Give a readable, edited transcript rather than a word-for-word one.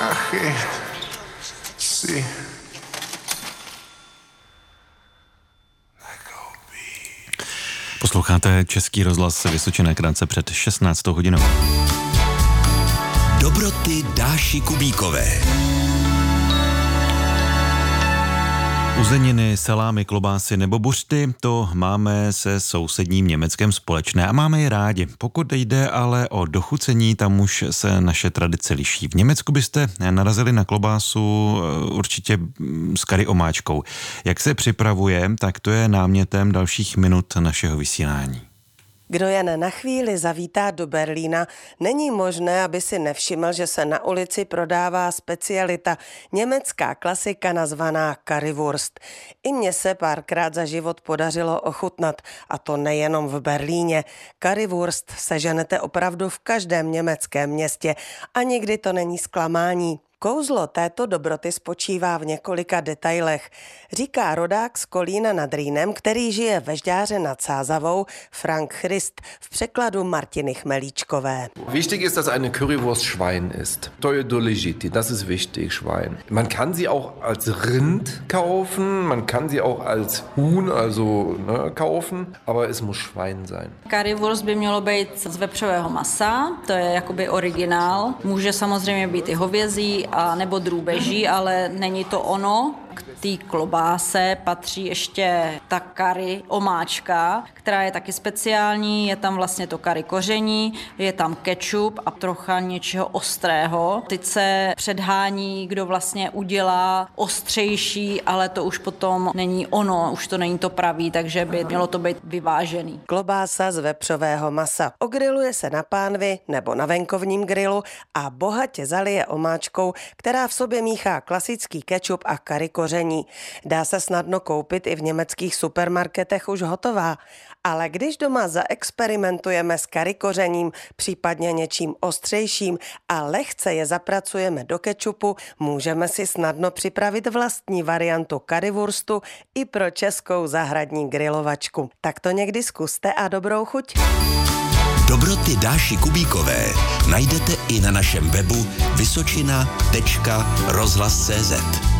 prachy si Posloucháte Český rozhlas Vysočina krátce před 16. hodinou. Dobroty Dáši Kubíkové. Uzeniny, salámy, klobásy nebo buřty, to máme se sousedním Německem společné a máme je rádi. Pokud jde ale o dochucení, tam už se naše tradice liší. V Německu byste narazili na klobásu určitě s curry omáčkou. Jak se připravuje, tak to je námětem dalších minut našeho vysílání. Kdo jen na chvíli zavítá do Berlína, není možné, aby si nevšiml, že se na ulici prodává specialita, německá klasika nazvaná Currywurst. I mně se párkrát za život podařilo ochutnat, a to nejenom v Berlíně. Currywurst seženete opravdu v každém německém městě a nikdy to není zklamání. Kouzlo této dobroty spočívá v několika detailech, říká rodák z Kolína nad Rýnem, který žije ve Žďáře nad Sázavou, Frank Christ, v překladu Martiny Chmelíčkové. Wichtig ist, dass eine Currywurst Schwein ist. Teure Doligiti, das ist wichtig, Schwein. Man kann sie auch als Rind kaufen, man kann sie auch als Huhn, also kaufen, aber es muss Schwein sein. Currywurst by mělo být z vepřového masa, to je jakoby originál. Může samozřejmě být i hovězí a nebo drůbeží, ale není to ono. K té klobáse patří ještě ta curry omáčka, která je taky speciální. Je tam vlastně to curry koření, je tam kečup a trocha něčeho ostrého. Teď se předhání, kdo vlastně udělá ostřejší, ale to už potom není ono, už to není to pravý, takže by mělo to být vyvážený. Klobása z vepřového masa. Ogriluje se na pánvi nebo na venkovním grilu a bohatě zalije omáčkou, která v sobě míchá klasický kečup a curry koření. Dá se snadno koupit i v německých supermarketech už hotová. Ale když doma zaexperimentujeme s curry kořením, případně něčím ostřejším a lehce je zapracujeme do kečupu, můžeme si snadno připravit vlastní variantu currywurstu i pro českou zahradní grilovačku. Tak to někdy zkuste a dobrou chuť. Dobroty Dáši Kubíkové najdete i na našem webu vysočina.rozhlas.cz.